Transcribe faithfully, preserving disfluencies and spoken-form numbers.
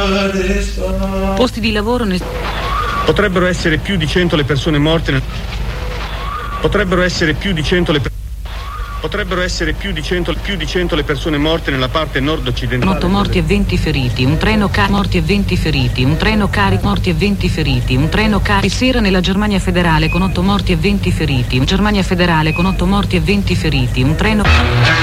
Posti di lavoro nel... Potrebbero essere più di cento le persone morte nel... Potrebbero essere più di cento le persone... Potrebbero essere più di cento, più di cento le persone morte nella parte nord-occidentale. otto morti e venti feriti, un treno carico morti e venti feriti, un treno carico morti e venti feriti, un treno carico sera nella Germania federale con otto morti e venti feriti, un Germania federale con otto morti e venti feriti, un treno